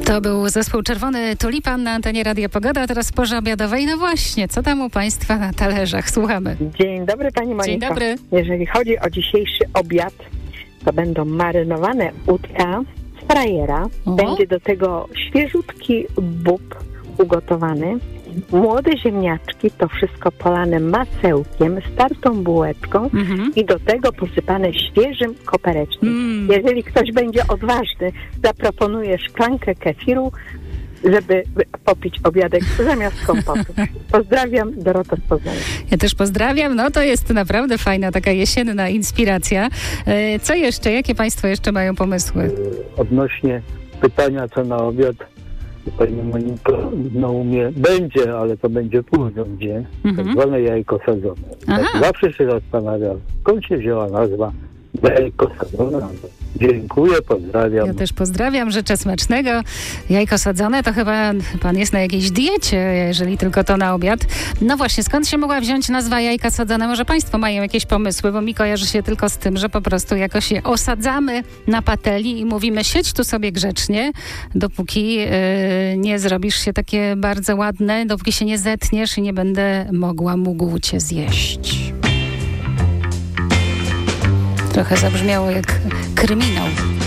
To był zespół Czerwony Tulipan na antenie Radia Pogoda, a teraz w porze obiadowej. No właśnie, co tam u Państwa na talerzach? Słuchamy. Dzień dobry Pani Moniko. Dzień dobry. Jeżeli chodzi o dzisiejszy obiad, to będą marynowane udka z frajera. Będzie do tego świeżutki bób ugotowany. Młode ziemniaczki, to wszystko polane masełkiem, startą bułeczką i do tego posypane świeżym kopereczkiem. Jeżeli ktoś będzie odważny, zaproponuję szklankę kefiru, żeby popić obiadek zamiast kompotu. Pozdrawiam, Dorota z Poznania. Ja też pozdrawiam. No to jest naprawdę fajna, taka jesienna inspiracja. Co jeszcze? Jakie Państwo jeszcze mają pomysły? Odnośnie pytania, co na obiad, Pani Moniko, no u mnie będzie, ale to będzie późno, gdzie tak zwane jajko sadzone. Tak zawsze się zastanawiam, skąd się wzięła nazwa jajko sadzone. Dziękuję, pozdrawiam. Ja też pozdrawiam, życzę smacznego. Jajko sadzone, to chyba Pan jest na jakiejś diecie, jeżeli tylko to na obiad. No właśnie, skąd się mogła wziąć nazwa jajka sadzone? Może Państwo mają jakieś pomysły, bo mi kojarzy się tylko z tym, że po prostu jakoś je osadzamy na patelni i mówimy, siedź tu sobie grzecznie, dopóki nie zrobisz się takie bardzo ładne, dopóki się nie zetniesz i nie będę mógł Cię zjeść. Trochę zabrzmiało jak kryminał.